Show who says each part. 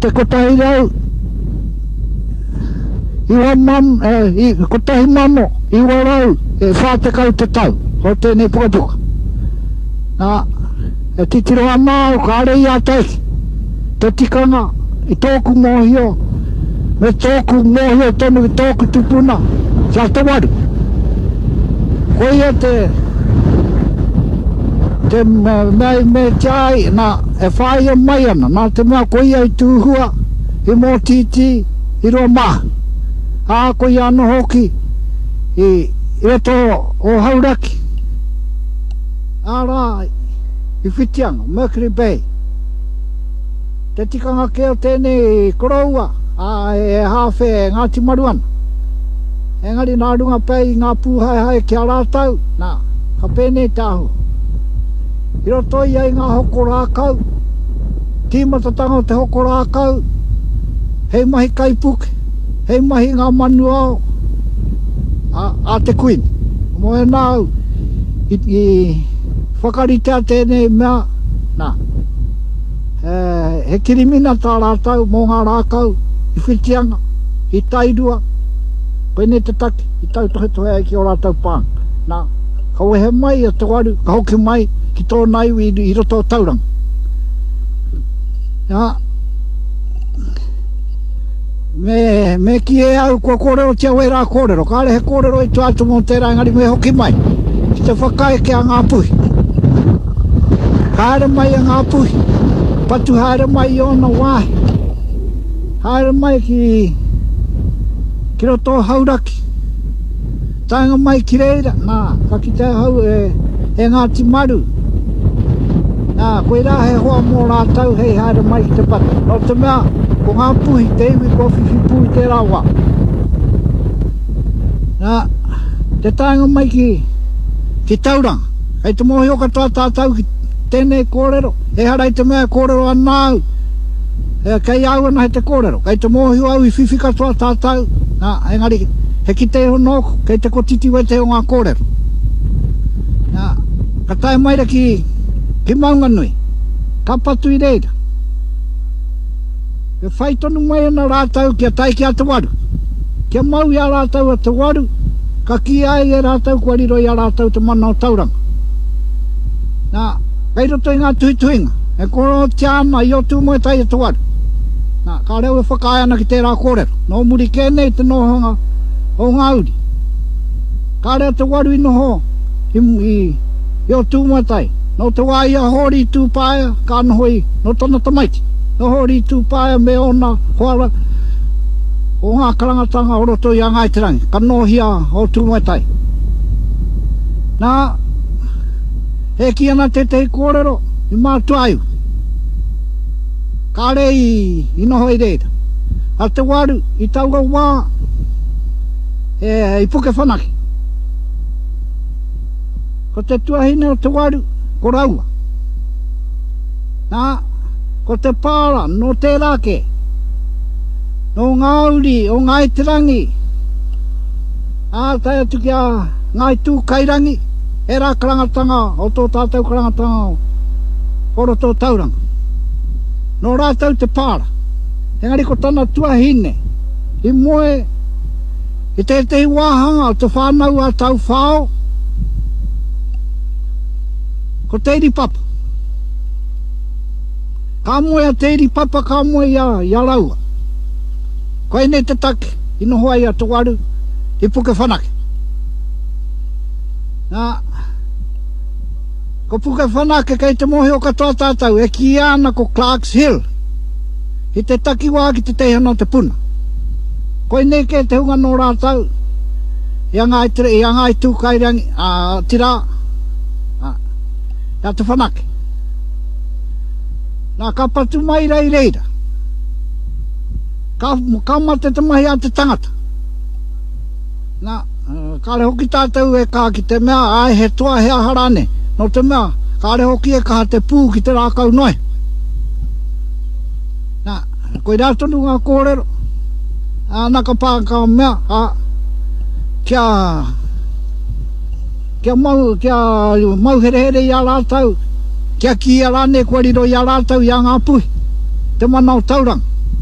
Speaker 1: te kotahi rau iwa kotahi mano iwa rau whātekau te tau o tēnei pukapuka nā e titiro ana o kāre i ataiki te tikanga i tōku mōhio me tōku mōhio tonu i tōku tupuna sa te waru koia te me tai na e whaia mai ana nā te mea koia i tūhua i mō titi i roa maha a koia ano hoki i reto o hauraki ara i Whitianga, Mercury Bay te tikanga keo tēnei koroua a e hawhe Ngāti Maruana engari nā runga pei ngā pūhae ki a rātau nā ka pēnei tāhu i roto i ai ngā hoko rākau tīmatatanga o te hoko rākau hei mahi kaipuke hei mahi ngā manu au a te kuini mo e nāu i whakaritea tēnei mea nā he kirimina tā rātau mō ngā rākau i Whitianga i Tairua koene te taki i tau tohe tohe ai ki o rātau pāng nā ka wehe mai a te waru ka hoki mai ki tō nai i roto o taurang me ki e au kua kōrero tia wei rā kōrero kāre he kōrero i tu atu mō tērā engari me hoki mai ki te whakae ki a ngā puhi haere mai a ngā puhi patu haere mai i ona wāhi haere mai ki roto hauraki taenga mai ki reira nā ka ki te hau e Ngāti Maru nā koe rā he hoa mō rātau hei haere mai ki te patu no te mea ko ngā puhi te iwi ko whiwhi puhi te rāwa nā te taenga mai ki tauranga hei te mohi o katoa tātau ki tēnei kōrero e harai te mea kōrero anau kei au ana he te kōrero kei te mohi au i whiwhi katoa tātau nā engari he ki te honoko kei te kotiti wei te o ngā kōrero nā ka tae maira ki maunga nui ka patu i reira e whai tonu mai ana rātau kia tai ki a te waru kia mau i a rātau a te waru ka ki ai e rātau kua riro i a rātau te mana o tauranga nā kei roto i ngā tuituinga e koro tiana i o tū moe tai a te waru nā ka reo e whakae ana ki tērā kōrero no muri kēnei te nohonga o ngā uri ka reo te waru i noho i o tū moe tai no te wā i a hori tū pāia ka noho i no tana tamaiti no hori tū pāia me ona hoara o ngā karangatanga o roto i a Ngaiterangi ka nohia o tū moe tai nā he ki ana te kōrero i mātu aiu ka re i noho i reira a te waru i tauga wā i puke whanaki ko te tuahine o te waru ko raua nā ko te pāra no te rake no ngā uri o Ngaiterangi a tai atu ki a ngai tū kairangi e rā karangatanga o tō tātou karangatanga o roto tauranga no rātau te pāra engari ko tana tuahine i moe i te wāhanga o te whānau a tau whāo ko teiri papa ka moe a teiri papa ka moe i a raua koe nei te taki i noho ai a te waru i puke whanake nā ko puke whanake kei te mohi o katoa tātau e ki ana ko Clarks Hill i te taki wā ki te teha no te puna koe nei ke te hunga no rātau i a ngai tū kairangi a tira a te whanake nā ka patu mai rei reira ka mate te mahi a te tangata nā ka re hoki tātou e ka ki te mea ai he toa hea harane no te mea ka re hoki e ka te pū ki te rākau noe nā koe rātonu ngā kōrero naka pāka mea kia mau here here i a rātau kia ki a rāne kua riro i a rātau i a ngā puhi te mana o tauranga